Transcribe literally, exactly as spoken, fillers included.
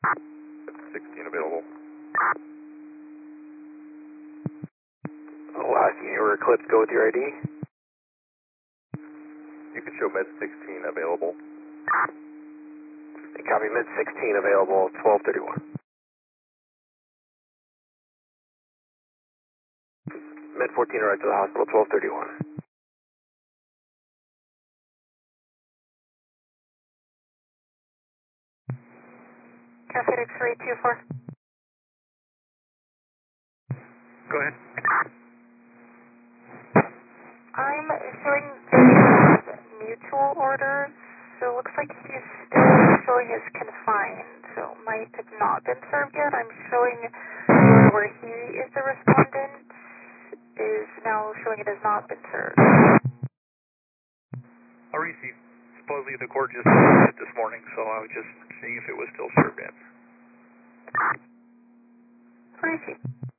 sixteen available. Alaska, your Eclipse, go with your I D. You can show med sixteen available. Copy, mid sixteen available, twelve thirty-one. Mid fourteen arrived to the hospital, twelve thirty-one. Cafe X-ray two four. Go ahead. I'm showing the mutual orders, so it looks like he's still showing as confined, so might have not been served yet. I'm showing where he is the respondent is now showing it has not been served. I received, supposedly the court just served it this morning, so I was just seeing if it was still served in. Where is he?